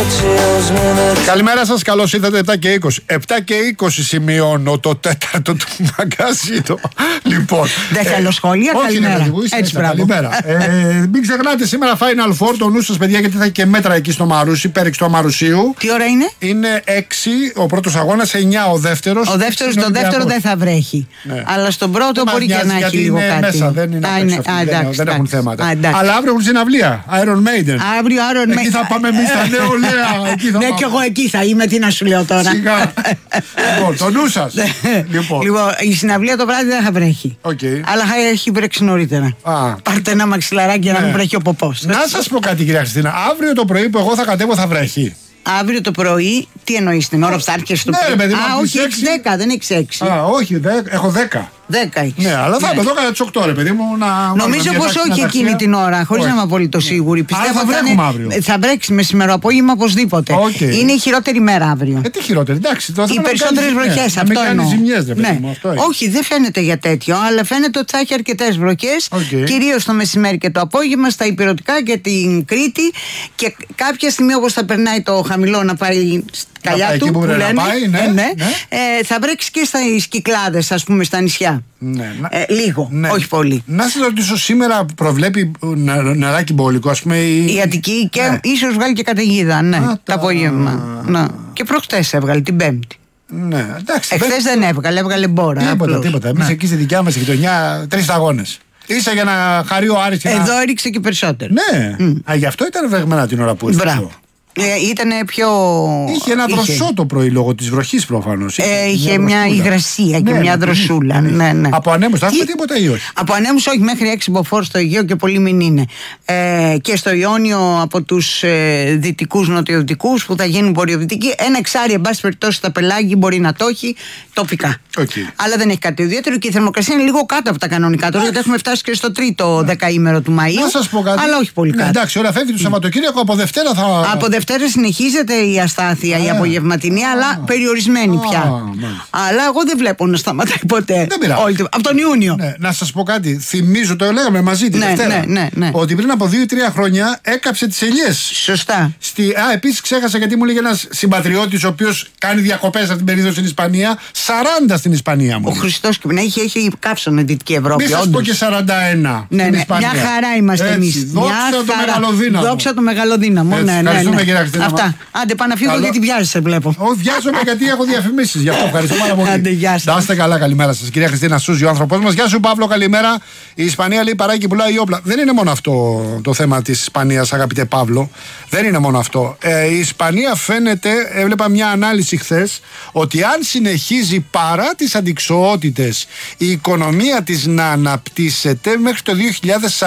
Καλημέρα σας, καλώς ήρθατε. 7 και 20. 7 και 20 σημειώνω το τέταρτο του μαγκαζίνο. Λοιπόν. Δεν θέλω σχόλια. Καλημέρα. Έτσι, καλημέρα. Μην ξεχνάτε σήμερα Final Four. Το νου σας, παιδιά, γιατί θα έχει και μέτρα εκεί στο Μαρούσι, πέριξ του Αμαρουσίου. Τι ώρα είναι? Είναι 6 ο πρώτος αγώνας, 9 ο δεύτερος. Ο δεύτερος, το δεύτερο δεν θα βρέχει. Ναι. Αλλά στον πρώτο μπορεί και να έχει λίγο κάτι. Μέσα, δεν είναι δεν έχουν θέματα. Αλλά αύριο έχουν συναυλία. Iron Maiden. Αύριο Iron Maiden. Εκεί θα πάμε εμείς τα νεολαία. Ναι, και εγώ εκεί θα είμαι, τι να σου λέω τώρα. Σιγά. Λοιπόν, το νου σας. Λοιπόν, η συναυλία το βράδυ δεν θα βρέχει. Αλλά θα έχει βρέξει νωρίτερα. Πάρτε ένα μαξιλαράκι για να μην βρέχει ο ποπός. Να σας πω κάτι, κυρία Χριστίνα. Αύριο το πρωί που εγώ θα κατέβω θα βρέχει. Αύριο το πρωί, τι εννοείς, την ώρα που θα έρχεσαι στο πρωί? Όχι, έχεις 10, δεν έχεις 6. Όχι, έχω 10. 10 έχεις. Ναι, αλλά θα είμαι εδώ κατά τις 8 ρε παιδί μου να. Νομίζω πως όχι εκείνη την ώρα, χωρίς να είμαι απόλυτο σίγουρη. Πιστεύω θα βρέχουμε αύριο. Θα βρέξει μεσημερό απόγευμα οπωσδήποτε. Είναι η χειρότερη μέρα αύριο. Τι χειρότερη, εντάξει. Οι περισσότερες βροχές, αυτό εννοώ. Όχι, δεν φαίνεται για τέτοιο, αλλά φαίνεται ότι θα έχει αρκετές βροχές, κυρίως το μεσημέρι και το απόγευμα, στα ηπειρωτικά και την Κρήτη. Και κάποια στιγμή, όπως θα περνάει το χαμηλό να πάρει καλιά του, που λένε, θα βρέξει και στις Κυκλάδες, ας πούμε, στα νησιά. Λίγο, όχι πολύ. Να σας ρωτήσω, σήμερα προβλέπει νεράκι μπόλικο, ας πούμε. Η Αττική και ίσως βγάλει και καταιγίδα, το απόγευμα. Και προχτές έβγαλε, την Πέμπτη. Ναι, εντάξει. Εχθές δεν έβγαλε μπόρα. Τίποτα. Εμείς εκεί στη δικιά μας γειτονιά 3 σταγόνες. Ίσα για να χαρεί ο Άρης. Εδώ έριξε και περισσότερο. Ναι. Γι' αυτό ήταν βρεγμένα την ώρα που ήρθε. Ήτανε πιο. Είχε ένα δροσό το πρωί λόγω της βροχής προφανώς. Είχε μια υγρασία και μια δροσούλα. Ναι. Από ανέμους θα έχουμε τίποτα ή όχι? Από ανέμους όχι, μέχρι 6 μποφόρ στο Αιγαίο και πολύ μην είναι. Και στο Ιόνιο από τους δυτικούς νοτιοδυτικούς που θα γίνουν βορειοδυτικοί. Ένα εξάρι, εν πάση περιπτώσει, στα πελάγη μπορεί να το έχει τοπικά. Αλλά δεν έχει κάτι ιδιαίτερο και η θερμοκρασία είναι λίγο κάτω από τα κανονικά τώρα, γιατί έχουμε φτάσει και στο τρίτο δεκαήμερο του Μαΐου. Να σας πω κάτι. Αλλά όχι πολύ κάτω. Εντάξει, ώρα φεύγει το Σαββατοκύριακο, από Δευτέρα θα. Από Δευτέρα συνεχίζεται η αστάθεια, η απογευματινή, αλλά περιορισμένη πια. Αλλά εγώ δεν βλέπω να σταματάει ποτέ. Από τον Ιούνιο. Να σας πω κάτι. Θυμίζω, το λέγαμε μαζί τη Δευτέρα. Ότι πριν από 2-3 χρόνια έκαψε τις ελιές. Σωστά. Επίσης ξέχασα, γιατί μου λέγε ένας συμπατριώτης ο οποίος κάνει διακοπές από την περίοδο στην Ισπανία. 40 στην Ισπανία μου. Ο Χριστός και έχει καύσωνα η Δυτική Ευρώπη. Μην σας πω και 41. Ναι, μια χαρά είμαστε εμείς. Δόξα το μεγαλοδύναμο. Αυτά. Άντε, πάω να φύγω γιατί βιάζεσαι, βλέπω. Όχι, βιάζομαι γιατί έχω διαφημίσεις. Γι' αυτό ευχαριστώ πάρα πολύ. Άντε, γεια σας. Να είστε καλά, καλημέρα σας. Κυρία Χριστίνα Σούζη, ο άνθρωπός μας. Γεια σου, Παύλο, καλημέρα. Η Ισπανία λέει παράγει και πουλάει όπλα. Δεν είναι μόνο αυτό το θέμα της Ισπανίας, αγαπητέ Παύλο. Δεν είναι μόνο αυτό. Η Ισπανία φαίνεται, έβλεπα μια ανάλυση χθες, ότι αν συνεχίζει παρά τις αντικσοότητες η οικονομία της να αναπτύσσεται μέχρι το 2040.